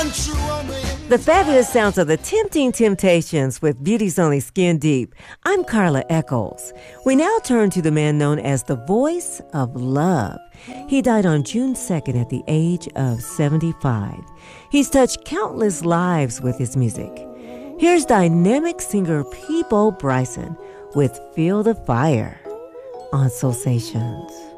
The fabulous sounds of the Tempting Temptations with Beauty's Only Skin Deep. I'm Carla Eccles. We now turn to the man known as the Voice of Love. He died on June 2nd at the age of 75. He's touched countless lives with his music. Here's dynamic singer Peabo Bryson with Feel the Fire on Soulsations.